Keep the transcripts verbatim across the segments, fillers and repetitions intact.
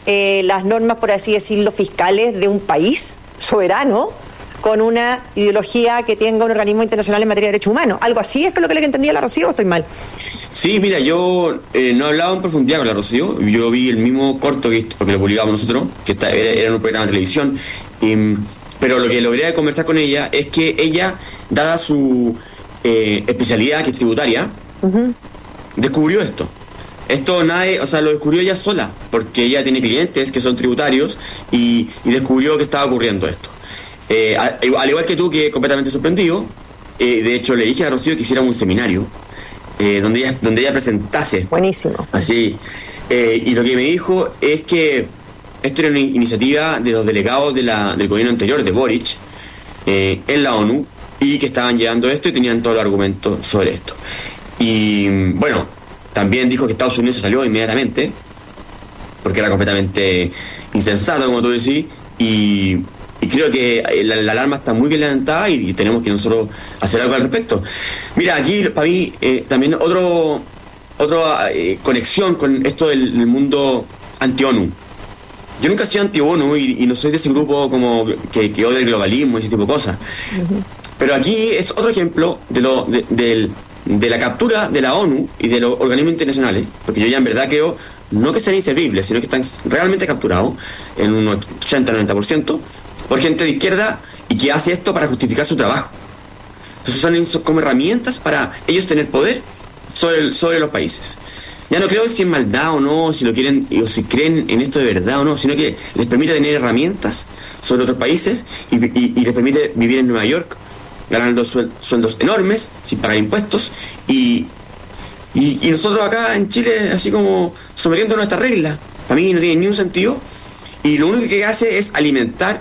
eh, las normas, por así decirlo, fiscales de un país soberano con una ideología que tenga un organismo internacional en materia de derechos humanos. ¿Algo así es lo que le entendía a la Rocío o estoy mal? Sí, mira, yo eh, no he hablado en profundidad con la Rocío. Yo vi el mismo corto que, porque lo publicamos nosotros, que está, era, era en un programa de televisión. Eh, pero lo que logré conversar con ella es que ella, dada su eh, especialidad, que es tributaria, uh-huh. descubrió esto. Esto nadie, o sea, lo descubrió ella sola, porque ella tiene clientes que son tributarios y, y descubrió que estaba ocurriendo esto. Eh, al, al igual que tú, que completamente sorprendido, eh, de hecho le dije a Rocío que hiciera un seminario eh, donde ella donde ella presentase esto. Buenísimo. Así, eh, y lo que me dijo es que esto era una iniciativa de los delegados de la, del gobierno anterior, de Boric, eh, en la ONU, y que estaban llevando esto y tenían todos los argumentos sobre esto. Y bueno, también dijo que Estados Unidos se salió inmediatamente, porque era completamente insensato, como tú decís, y... Y creo que la, la alarma está muy bien levantada y, y tenemos que nosotros hacer algo al respecto. Mira, aquí para mí eh, también otro otra eh, conexión con esto del, del mundo anti-ONU. Yo nunca he sido anti-ONU y, y no soy de ese grupo como que, que odia el globalismo y ese tipo de cosas. Uh-huh. Pero aquí es otro ejemplo de lo de, de, de la captura de la ONU y de los organismos internacionales, porque yo ya en verdad creo, no que sean inservibles, sino que están realmente capturados en un ochenta a noventa por ciento, por gente de izquierda y que hace esto para justificar su trabajo. Entonces son como herramientas para ellos tener poder sobre, el, sobre los países. Ya no creo si es maldad o no, si lo quieren o si creen en esto de verdad o no, sino que les permite tener herramientas sobre otros países y, y, y les permite vivir en Nueva York ganando suel, sueldos enormes sin pagar impuestos y, y, y nosotros acá en Chile así como sometiendo nuestra regla. Para mí no tiene ni un sentido y lo único que hace es alimentar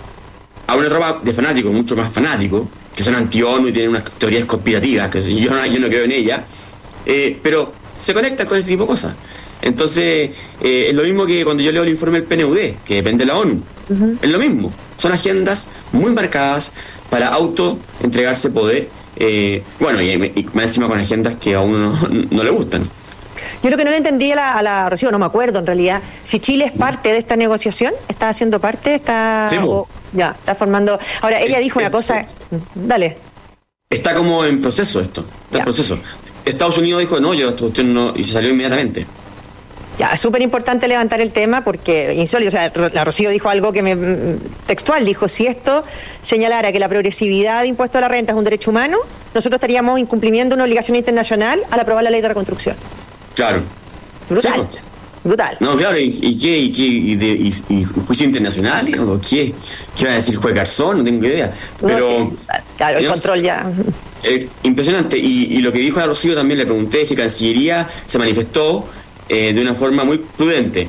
a una tropa de fanáticos, mucho más fanáticos, que son anti-ONU y tienen unas teorías conspirativas, que yo no, yo no creo en ellas, eh, pero se conectan con este tipo de cosas. Entonces, eh, es lo mismo que cuando yo leo el informe del P N U D, que depende de la ONU. Uh-huh. Es lo mismo. Son agendas muy marcadas para auto-entregarse poder, eh, bueno, y, y más encima con agendas que a uno no, no le gustan. Yo lo que no le entendí a la, a la Rocío, no me acuerdo en realidad, si Chile es parte de esta negociación, está haciendo parte, está... Sí, o, ya, está formando... Ahora, ella dijo una cosa... Dale. Está como en proceso esto, está ya. en proceso. Estados Unidos dijo, no, yo esta cuestión no... y se salió inmediatamente. Ya, es súper importante levantar el tema porque, insólito, o sea, la Rocío dijo algo que me... textual, dijo, si esto señalara que la progresividad de impuesto a la renta es un derecho humano, nosotros estaríamos incumpliendo una obligación internacional al aprobar la ley de reconstrucción. Claro. Brutal. Sí, pues. Brutal. No, claro, ¿y, y qué? ¿Y qué? ¿Y, de, y, y juicio internacional? ¿O qué? ¿Qué va a decir juez Garzón? No tengo idea. Pero... No, claro, el control ya... Eh, impresionante. Y, y lo que dijo a Rocío también le pregunté es que Cancillería se manifestó eh, de una forma muy prudente.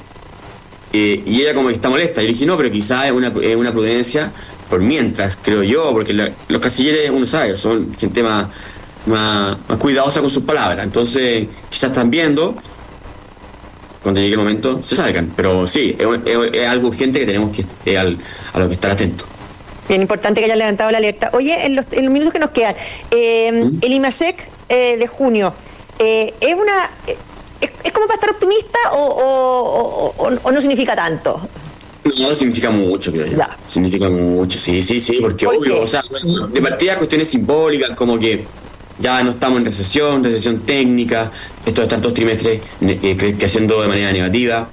Eh, y ella como que está molesta. Yo le dije, no, pero quizás es una, es una prudencia por mientras, creo yo, porque la, los cancilleres, uno sabe, son gente más... Más, más cuidadosa con sus palabras, entonces quizás están viendo cuando llegue el momento se salgan, pero sí, es, es, es algo urgente que tenemos que eh, al, a lo que estar atentos. Bien importante que hayan levantado la alerta. Oye, en los, en los minutos que nos quedan, eh, ¿Mm? el IMASEC eh, de junio eh, es una eh, es, es como para estar optimista o, o, o, o, o no significa tanto. No, significa mucho, creo yo. Ya. Significa mucho, sí, sí, sí, porque ¿Por obvio, qué? o sea, de partida cuestiones simbólicas como que ya no estamos en recesión, recesión técnica, esto de estar dos trimestres eh, creciendo de manera negativa.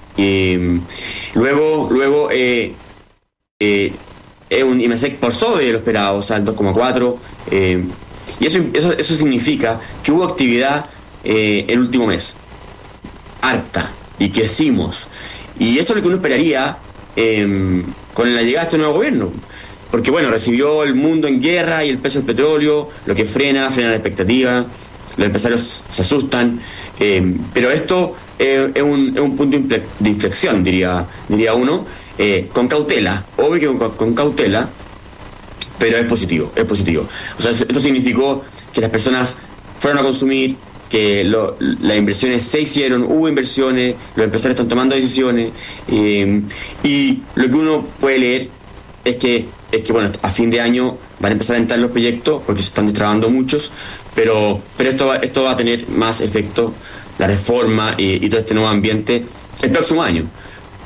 Eh, luego, luego eh, eh, es un IMASEC por sobre lo esperado, o sea, el dos coma cuatro. Eh, y eso, eso, eso significa que hubo actividad eh, el último mes. Harta. Y crecimos. Y eso es lo que uno esperaría eh, con la llegada de este nuevo gobierno. Porque bueno, recibió el mundo en guerra y el precio del petróleo, lo que frena, frena la expectativa, los empresarios se asustan, eh, pero esto eh, es, un, es un punto de inflexión, diría, diría uno, eh, con cautela, obvio que con, con cautela, pero es positivo, es positivo. O sea, esto significó que las personas fueron a consumir, que lo, las inversiones se hicieron, hubo inversiones, los empresarios están tomando decisiones, eh, y lo que uno puede leer es que es que bueno, a fin de año van a empezar a entrar los proyectos porque se están destrabando muchos, pero pero esto va, esto va a tener más efecto, la reforma y, y todo este nuevo ambiente el próximo año.